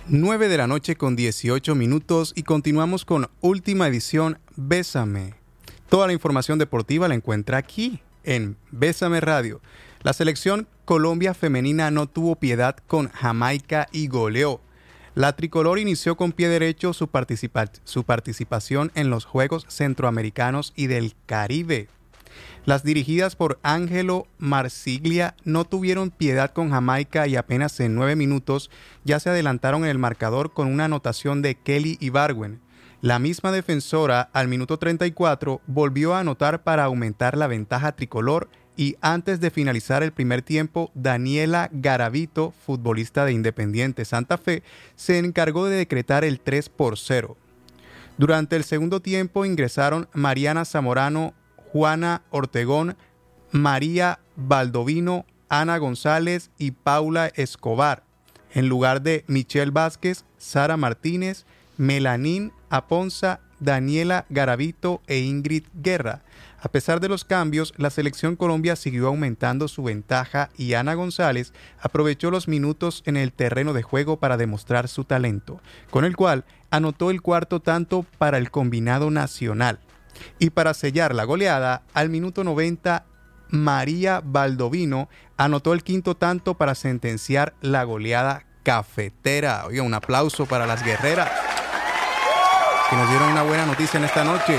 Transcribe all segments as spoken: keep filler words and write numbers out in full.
nueve de la noche con dieciocho minutos y continuamos con última edición Bésame. Toda la información deportiva la encuentra aquí en Bésame Radio. La selección Colombia femenina no tuvo piedad con Jamaica y goleó. La tricolor inició con pie derecho su, participa- su participación en los Juegos Centroamericanos y del Caribe. Las dirigidas por Ángelo Marsiglia no tuvieron piedad con Jamaica y apenas en nueve minutos ya se adelantaron en el marcador con una anotación de Kelly Ibargüen. La misma defensora al minuto treinta y cuatro volvió a anotar para aumentar la ventaja tricolor y antes de finalizar el primer tiempo, Daniela Garavito, futbolista de Independiente Santa Fe, se encargó de decretar el tres por cero. Durante el segundo tiempo ingresaron Mariana Zamorano, Juana Ortegón, María Baldovino, Ana González y Paula Escobar, en lugar de Michelle Vázquez, Sara Martínez, Melanín Aponza, Daniela Garavito e Ingrid Guerra. A pesar de los cambios, la selección Colombia siguió aumentando su ventaja y Ana González aprovechó los minutos en el terreno de juego para demostrar su talento, con el cual anotó el cuarto tanto para el combinado nacional. Y para sellar la goleada, al minuto noventa, María Baldovino anotó el quinto tanto para sentenciar la goleada cafetera. Oiga, un aplauso para las guerreras que nos dieron una buena noticia en esta noche.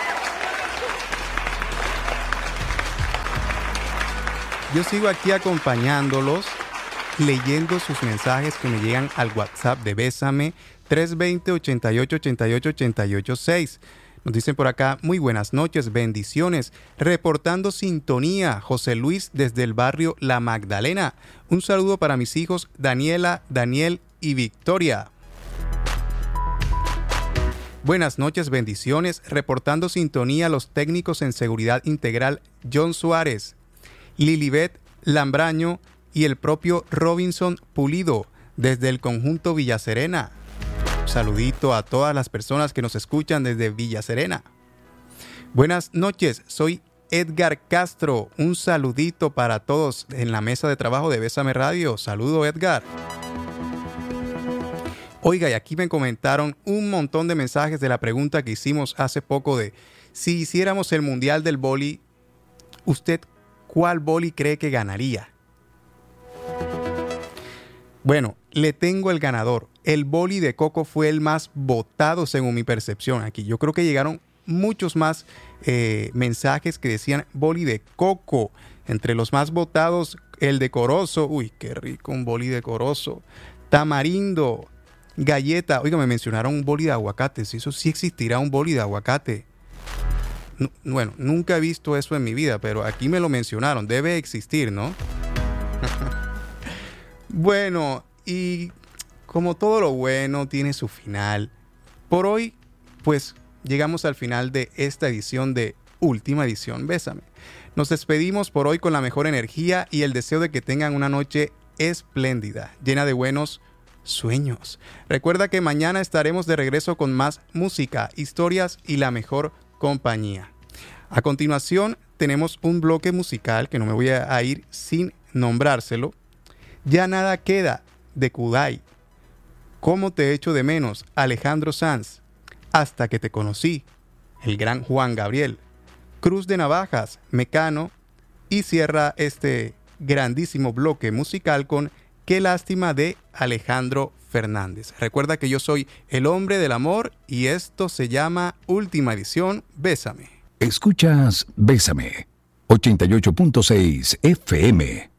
Yo sigo aquí acompañándolos, leyendo sus mensajes que me llegan al WhatsApp de Bésame, tres dos cero, ochenta y ocho, ochenta y ocho, ochenta y ocho seis. Nos dicen por acá, muy buenas noches, bendiciones. Reportando sintonía, José Luis desde el barrio La Magdalena. Un saludo para mis hijos Daniela, Daniel y Victoria. Buenas noches, bendiciones. Reportando sintonía los técnicos en seguridad integral John Suárez, Lilibet Lambraño y el propio Robinson Pulido desde el conjunto Villa Serena. Saludito a todas las personas que nos escuchan desde Villa Serena. Buenas noches, soy Edgar Castro. Un saludito para todos en la mesa de trabajo de Bésame Radio. Saludo, Edgar. Oiga, y aquí me comentaron un montón de mensajes de la pregunta que hicimos hace poco de si hiciéramos el Mundial del Boli, ¿usted cuál boli cree que ganaría? Bueno, le tengo el ganador. El boli de coco fue el más votado según mi percepción aquí. Yo creo que llegaron muchos más eh, mensajes que decían boli de coco. Entre los más votados, el de corozo. Uy, qué rico un boli de corozo. Tamarindo, galleta. Oiga, me mencionaron un boli de aguacate. Si eso sí existirá un boli de aguacate. No, bueno, nunca he visto eso en mi vida, pero aquí me lo mencionaron. Debe existir, ¿no? Bueno, y como todo lo bueno tiene su final, por hoy, pues llegamos al final de esta edición de Última Edición Bésame. Nos despedimos por hoy con la mejor energía y el deseo de que tengan una noche espléndida, llena de buenos sueños. Recuerda que mañana estaremos de regreso con más música, historias y la mejor compañía. A continuación, tenemos un bloque musical que no me voy a ir sin nombrárselo. Ya nada queda, de Kudai. Cómo te echo de menos, Alejandro Sanz. Hasta que te conocí, el gran Juan Gabriel. Cruz de Navajas, Mecano. Y cierra este grandísimo bloque musical con Qué lástima de Alejandro Fernández. Recuerda que yo soy el hombre del amor y esto se llama Última Edición Bésame. Escuchas Bésame, ochenta y ocho punto seis F M.